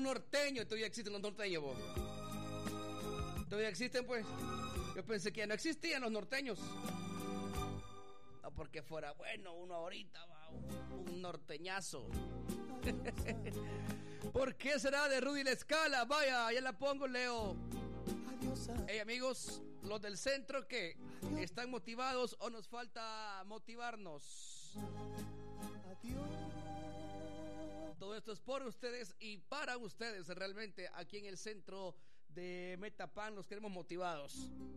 norteños. Todavía existen los norteños, vos. Todavía existen, pues. Yo pensé que ya no existían los norteños. No porque fuera bueno uno ahorita, va, un norteñazo. ¿Por qué será de Rudy La Escala? Vaya, ya la pongo, Leo. Hey, amigos, los del centro, ¿qué? ¿Están motivados o nos falta motivarnos? Todo esto es por ustedes y para ustedes. Realmente aquí en el centro de Metapan los queremos motivados.